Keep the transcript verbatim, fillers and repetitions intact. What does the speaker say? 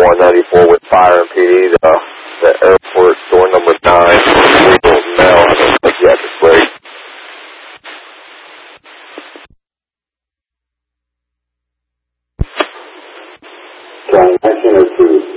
one ninety-four with fire and P D. The, the airport door number nine, legal mail, and the psychiatric break. nineteen oh two.